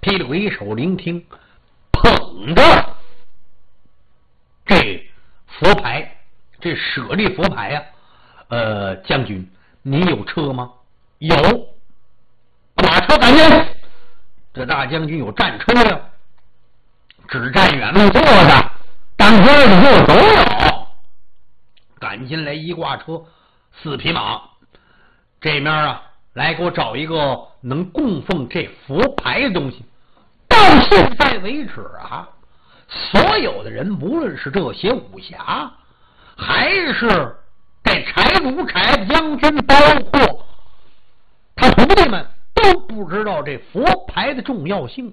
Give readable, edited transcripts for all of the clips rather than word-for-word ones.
霹雳鬼手聆听，捧着这佛牌，这舍利佛牌啊。将军，你有车吗？有，马车赶紧。这大将军有战车呀，只站远路坐的，当天的就都有。赶进来一挂车，4匹马。这面啊，来给我找一个能供奉这佛牌的东西。到现在为止啊，所有的人，无论是这些武侠，还是这柴如柴将军，包括他徒弟们，都不知道这佛牌的重要性。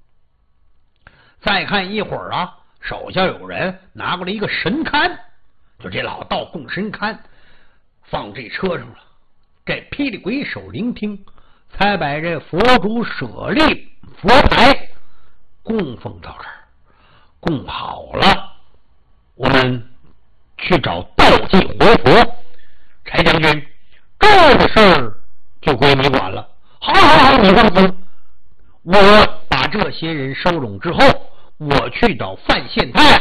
再看一会儿啊，手下有人拿过来一个神龛，就这老道供神龛，放这车上了。这霹雳鬼手聆听，才把这佛主舍利佛牌供奉到这儿，供好了，我们去找道济活佛。柴将军，这个事儿就归你管了。好，你放心，我把这些人收拢之后，我去找范县太、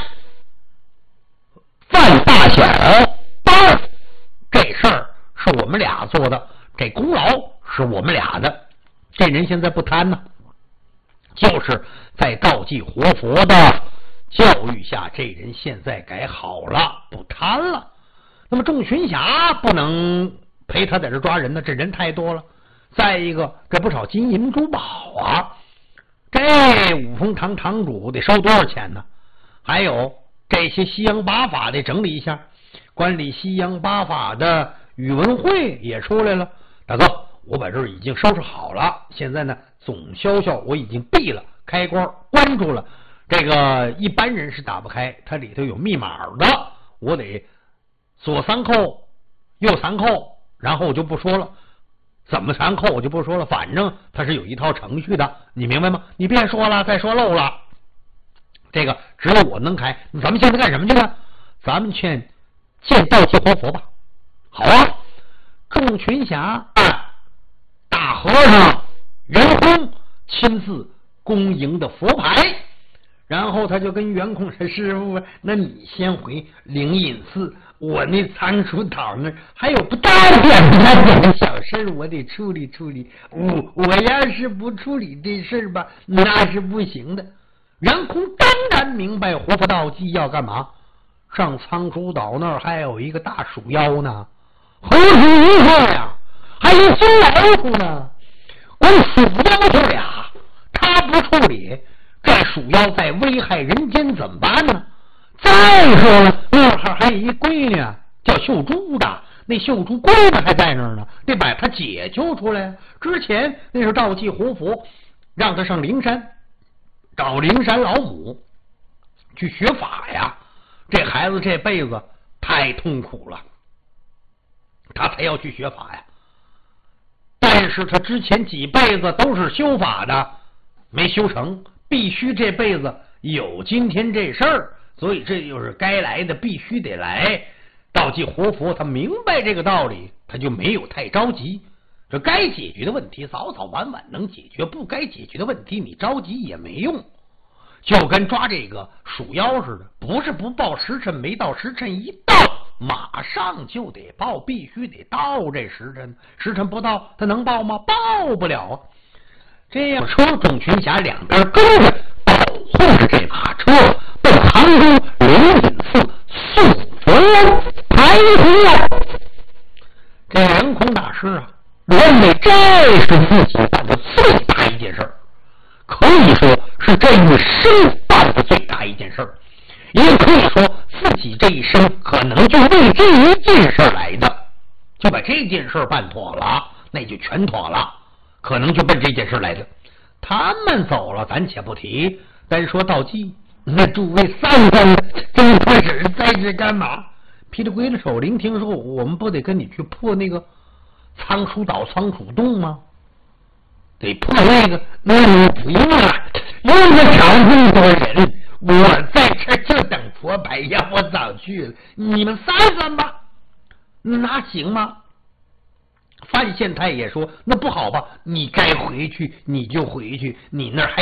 范大小，当然这事儿是我们俩做的，这功劳是我们俩的。这人现在不贪呢，就是在道济活佛的教育下，这人现在改好了，不贪了。那么众群侠不能陪他在这抓人呢，这人太多了。再一个，这不少金银珠宝啊，这五峰堂堂主得收多少钱呢？还有这些西洋八法得整理一下，管理西洋八法的宇文会也出来了。大哥，我把这儿已经收拾好了，现在呢总消消我已经闭了，开关关住了，这个一般人是打不开，它里头有密码的，我得左3扣右3扣，然后我就不说了，怎么3扣我就不说了，反正它是有一套程序的，你明白吗？你别说了，再说漏了，这个只有我能开。咱们现在干什么去呢？咱们去见道济活佛吧。好啊，众群侠大和尚袁空亲自恭迎的佛牌，然后他就跟袁空说：“师傅，那你先回灵隐寺，我那仓鼠岛那还有不大点的小事，我得处理处理。我要是不处理这事吧，那是不行的。”袁空当然明白活佛道济要干嘛，上仓鼠岛那儿还有一个大鼠妖呢，猴子一个呀，还有金老虎呢，光鼠妖就俩，他不处理，这鼠妖在危害人间怎么办呢？再说了，那儿还有一闺女叫秀珠的，那秀珠闺女还在那儿呢，得把她解救出来。之前那是道济活佛让他上灵山找灵山老母去学法呀，这孩子这辈子太痛苦了，他才要去学法呀。但是他之前几辈子都是修法的，没修成，必须这辈子有今天这事儿，所以这就是该来的必须得来。道济活佛他明白这个道理，他就没有太着急。这该解决的问题早早晚晚能解决，不该解决的问题你着急也没用。就跟抓这个鼠妖似的，不是不报时辰，没到时辰一到马上就得报，必须得到这时辰，时辰不到他能报吗？报不了啊。这样车众群侠两边跟着保护着这马车奔杭州灵隐寺送佛牌回来。这圆空大师啊，认为这是自己办的最大一件事，可以说是这一生办的最大一件事，也可以说自己这一生可能就为这一件事来的，就把这件事办妥了，那就全妥了，可能就奔这件事来的。他们走了咱且不提，单说道济，那诸位三官这开始在这干嘛？霹雳鬼的手聆听说，我们不得跟你去破那个仓鼠岛仓鼠洞吗？得破那个，那你不用了，用得着那么多人，我在这就等佛牌呀，我早去了，你们散吧。那行吗？范县太也说，那不好吧，你该回去你就回去，你那儿还